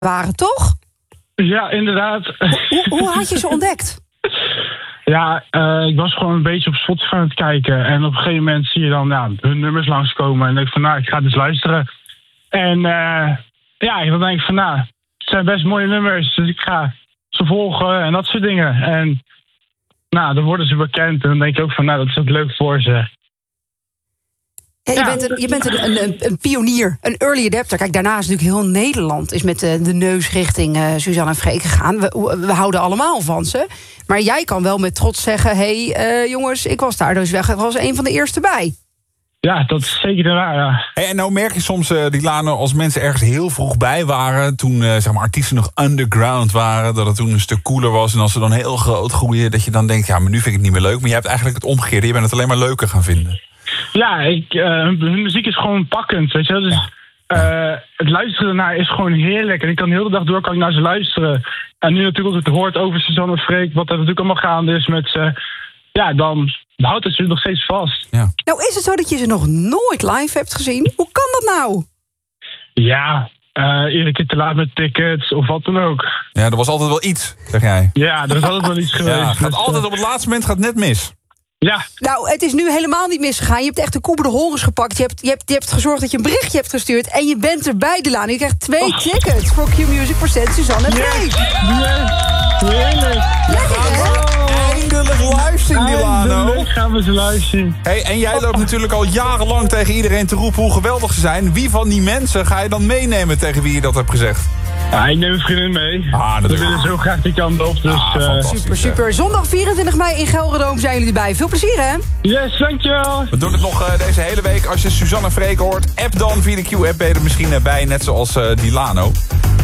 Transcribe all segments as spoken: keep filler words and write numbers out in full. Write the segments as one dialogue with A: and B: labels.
A: waren, toch?
B: Ja, inderdaad.
A: Hoe, hoe had je ze ontdekt?
B: Ja, uh, ik was gewoon een beetje op Spotify aan het kijken. En op een gegeven moment zie je dan ja, hun nummers langskomen. En denk ik van, nou, ik ga dus luisteren. En uh, ja, dan denk ik van, nou, het zijn best mooie nummers. Dus ik ga ze volgen en dat soort dingen. En nou, dan worden ze bekend. En dan denk ik ook van, nou, dat is ook leuk voor ze.
A: Ja, je, ja. bent, een, je bent een, een, een pionier, een early adapter. Kijk, daarna is natuurlijk heel Nederland is met de, de neus richting uh, Suzanne en Freek gegaan. We, we houden allemaal van ze. Maar jij kan wel met trots zeggen, hé hey, uh, jongens, ik was daar dus weg. Ik was een van de eerste bij.
B: Ja, dat is zeker waar, ja.
C: Hey, en nou merk je soms, uh, Dilano, als mensen ergens heel vroeg bij waren, toen uh, zeg maar, artiesten nog underground waren, dat het toen een stuk cooler was. En als ze dan heel groot groeien, dat je dan denkt, ja, maar nu vind ik het niet meer leuk. Maar jij hebt eigenlijk het omgekeerde. Je bent het alleen maar leuker gaan vinden.
B: Ja, ik, uh, hun muziek is gewoon pakkend, weet je wel. Dus uh, het luisteren naar is gewoon heerlijk. En ik kan de hele dag door kan ik naar ze luisteren. En nu natuurlijk ook het hoort over Suzanne en Freek, wat er natuurlijk allemaal gaande is met ze. Ja, dan houdt het ze nog steeds vast.
C: Ja.
A: Nou, is het zo dat je ze nog nooit live hebt gezien? Hoe kan dat nou?
B: Ja, uh, iedere keer te laat met tickets of wat dan ook.
C: Ja, er was altijd wel iets, zeg jij.
B: Ja, er is altijd wel iets geweest.
C: Ja, gaat
B: dus,
C: altijd op het laatste moment gaat net mis.
B: Ja.
A: Nou, het is nu helemaal niet misgegaan. Je hebt echt de koe bij de horens gepakt. Je hebt, je, hebt, je hebt gezorgd dat je een berichtje hebt gestuurd. En je bent erbij, Dilano. Je krijgt twee oh. tickets voor Q-Music presents Suzanne en Freek.
B: Yes. Yes. Heerlijk.
A: Lekker, hè?
C: Eindelijk live zien, Dilano.
B: Eindelijk gaan we ze live zien.
C: Hey, en jij loopt natuurlijk al jarenlang tegen iedereen te roepen hoe geweldig ze zijn. Wie van die mensen ga je dan meenemen tegen wie je dat hebt gezegd?
B: Ja, ik neem een vriendin mee.
C: Ah,
B: we willen zo graag die kant op. Dus,
C: ah,
B: uh,
A: super, super. Zondag vierentwintig mei in Gelredome zijn jullie erbij. Veel plezier, hè?
B: Yes, dankjewel.
C: We doen het nog uh, deze hele week. Als je Suzanne en Freek hoort, app dan via de Q-app. Ben je er misschien uh, bij, net zoals uh, Dilano.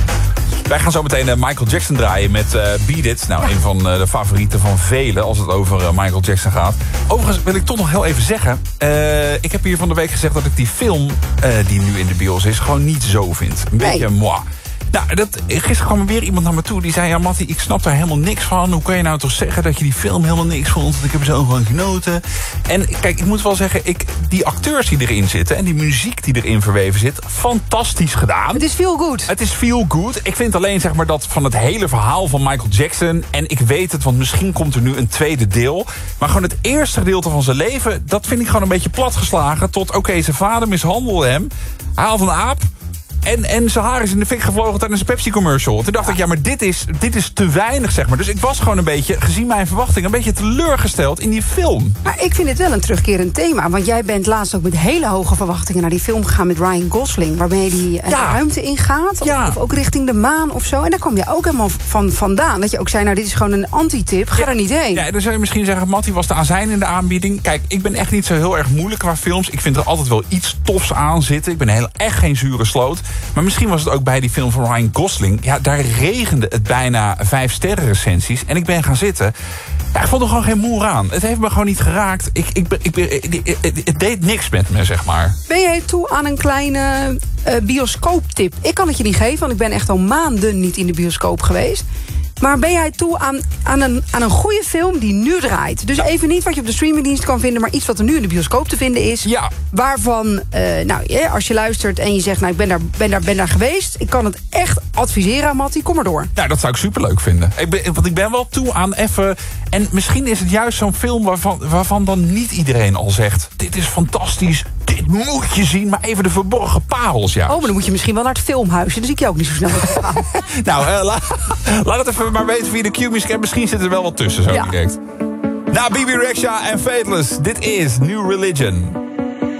C: Wij gaan zo meteen uh, Michael Jackson draaien met uh, Beat It. Nou, een van uh, de favorieten van velen als het over uh, Michael Jackson gaat. Overigens wil ik toch nog heel even zeggen. Uh, ik heb hier van de week gezegd dat ik die film uh, die nu in de bios is gewoon niet zo vind. Een
A: nee.
C: beetje moi. Nou, dat, gisteren kwam er weer iemand naar me toe die zei... ja, Mattie, ik snap daar helemaal niks van. Hoe kan je nou toch zeggen dat je die film helemaal niks vond? Want ik heb er zo van genoten. En kijk, ik moet wel zeggen... Ik, die acteurs die erin zitten en die muziek die erin verweven zit... fantastisch gedaan.
A: Het is feel good.
C: Het is feel good. Ik vind alleen zeg maar dat van het hele verhaal van Michael Jackson... en ik weet het, want misschien komt er nu een tweede deel... maar gewoon het eerste gedeelte van zijn leven... dat vind ik gewoon een beetje platgeslagen... tot oké, okay, zijn vader mishandelde hem. Hij had een aap... En, en zijn haar is in de fik gevlogen tijdens een Pepsi-commercial. Toen dacht ja. ik, ja, maar dit is, dit is te weinig, zeg maar. Dus ik was gewoon een beetje, gezien mijn verwachting... een beetje teleurgesteld in die film.
A: Maar ik vind het wel een terugkerend thema. Want jij bent laatst ook met hele hoge verwachtingen... naar die film gegaan met Ryan Gosling... waarmee hij ja. de ruimte ingaat. Of,
C: ja.
A: of ook richting de maan of zo. En daar kwam je ook helemaal van vandaan. Dat je ook zei, nou, dit is gewoon een anti-tip. Ga
C: ja.
A: er niet heen.
C: Ja, dan zou je misschien zeggen... Mattie was de azijn in de aanbieding. Kijk, ik ben echt niet zo heel erg moeilijk qua films. Ik vind er altijd wel iets tofs aan zitten. Ik ben heel, echt geen zure sloot. Maar misschien was het ook bij die film van Ryan Gosling. Ja, daar regende het bijna vijf sterren recensies. En ik ben gaan zitten. Ja, ik vond er gewoon geen moer aan. Het heeft me gewoon niet geraakt. Ik, ik, ik, ik, ik, het, het deed niks met me, zeg maar.
A: Ben jij toe aan een kleine uh, bioscooptip? Ik kan het je niet geven, want ik ben echt al maanden niet in de bioscoop geweest. Maar ben jij toe aan, aan, een, aan een goede film die nu draait? Dus ja. even niet wat je op de streamingdienst kan vinden... maar iets wat er nu in de bioscoop te vinden is.
C: Ja.
A: Waarvan, uh, nou, ja, als je luistert en je zegt... nou, ik ben daar, ben, daar, ben daar geweest. Ik kan het echt adviseren aan Mattie. Kom maar door.
C: Ja, dat zou ik superleuk vinden. Ik ben, want ik ben wel toe aan even... En misschien is het juist zo'n film waarvan, waarvan dan niet iedereen al zegt... dit is fantastisch, dit moet je zien. Maar even de verborgen parels, ja.
A: Oh, maar dan moet je misschien wel naar het filmhuisje. Dan zie ik je ook niet zo snel gaan.
C: Nou, uh, la, laat het even maar weten via de Q-Music. En misschien zit er wel wat tussen zo ja. direct. Nou, B B Rexha en Fateless. Dit is New Religion.